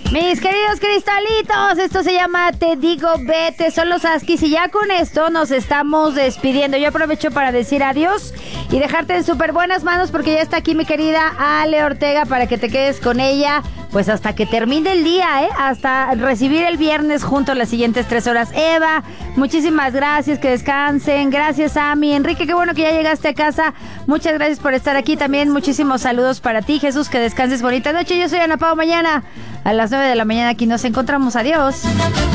Mis queridos cristalitos, esto se llama Te Digo Vete, son los Askis y ya con esto nos estamos despidiendo. Yo aprovecho para decir adiós y dejarte en súper buenas manos porque ya está aquí mi querida Ale Ortega para que te quedes con ella pues hasta que termine el día, hasta recibir el viernes junto a las siguientes 3 horas. Eva, muchísimas gracias, que descansen. Gracias, Ami. Enrique, qué bueno que ya llegaste a casa. Muchas gracias por estar aquí también. Muchísimos saludos para ti, Jesús, que descanses bonita noche. Yo soy Ana Pao. Mañana a las 9 de la mañana aquí nos encontramos. Adiós.